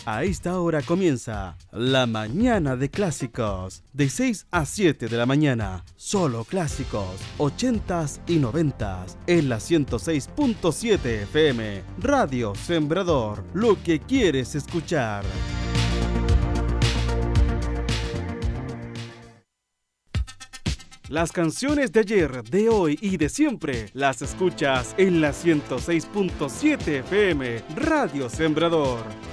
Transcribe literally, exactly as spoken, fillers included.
A esta hora comienza La Mañana de Clásicos, de seis a siete de la mañana. Solo clásicos, ochentas y noventas, en la ciento seis punto siete F M. Radio Sembrador, lo que quieres escuchar. Las canciones de ayer, de hoy y de siempre las escuchas en la ciento seis punto siete F M. Radio Sembrador.